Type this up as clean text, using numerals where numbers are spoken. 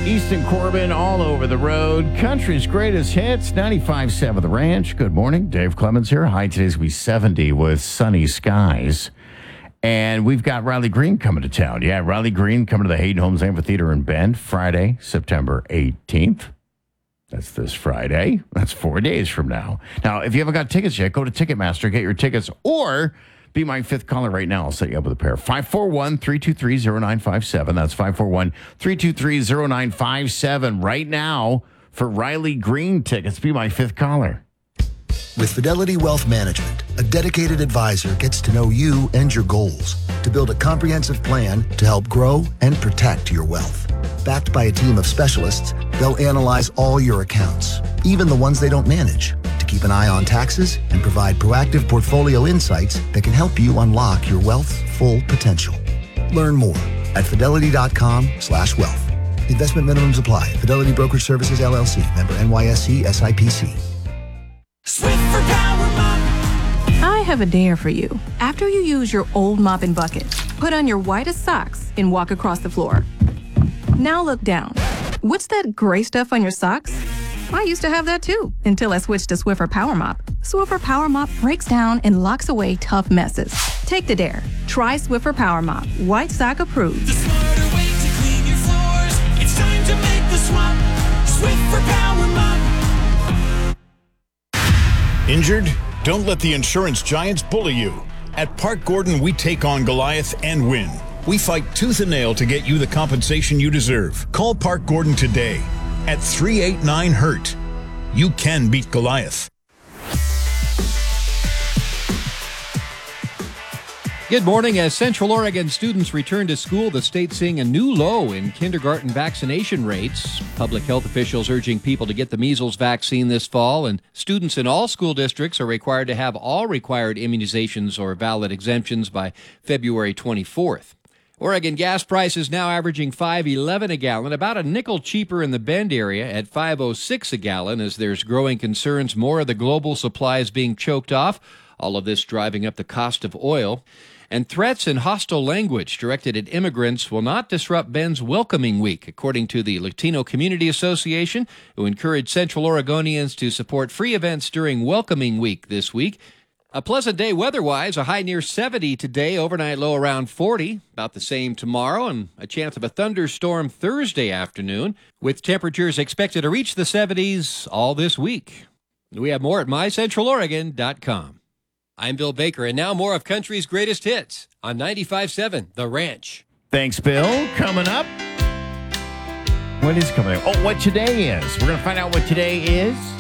Easton Corbin all over the road. Country's greatest hits, 95.7 The Ranch. Good morning. Dave Clemens here. High today's will be 70 with sunny skies. And we've got Riley Green coming to town. Yeah, Riley Green coming to the Hayden Homes Amphitheater in Bend Friday, September 18th. That's this Friday. That's 4 days from now. Now, if you haven't got tickets yet, go to Ticketmaster, get your tickets, or be my fifth caller right now. I'll set you up with a pair. 541-323-0957. That's 541-323-0957 right now for Riley Green tickets. Be my fifth caller. With Fidelity Wealth Management, a dedicated advisor gets to know you and your goals to build a comprehensive plan to help grow and protect your wealth. Backed by a team of specialists, they'll analyze all your accounts, even the ones they don't manage, to keep an eye on taxes and provide proactive portfolio insights that can help you unlock your wealth's full potential. Learn more at fidelity.com/wealth. Investment minimums apply. Fidelity Brokerage Services, LLC. Member NYSE SIPC. Swiffer Power Mop. I have a dare for you. After you use your old mop and bucket, put on your whitest socks and walk across the floor. Now look down. What's that gray stuff on your socks? I used to have that too, until I switched to Swiffer Power Mop. Swiffer Power Mop breaks down and locks away tough messes. Take the dare. Try Swiffer Power Mop. White sock approved. The smarter way to clean your floors. It's time to make the swap. Swiffer Power Mop. Injured? Don't let the insurance giants bully you. At Park Gordon, we take on Goliath and win. We fight tooth and nail to get you the compensation you deserve. Call Park Gordon today at 389-HURT. You can beat Goliath. Good morning. As Central Oregon students return to school, the state's seeing a new low in kindergarten vaccination rates. Public health officials urging people to get the measles vaccine this fall, and students in all school districts are required to have all required immunizations or valid exemptions by February 24th. Oregon gas prices now averaging $5.11 a gallon, about a nickel cheaper in the Bend area at $5.06 a gallon, as there's growing concerns more of the global supply is being choked off. All of this driving up the cost of oil. And threats and hostile language directed at immigrants will not disrupt Bend's Welcoming Week, according to the Latino Community Association, who encouraged Central Oregonians to support free events during Welcoming Week this week. A pleasant day weather-wise, a high near 70 today, overnight low around 40, about the same tomorrow, and a chance of a thunderstorm Thursday afternoon, with temperatures expected to reach the 70s all this week. We have more at mycentraloregon.com. I'm Bill Baker, and now more of country's greatest hits on 95.7 The Ranch. Thanks, Bill. Coming up. What is coming up? Oh, what today is. We're going to find out what today is.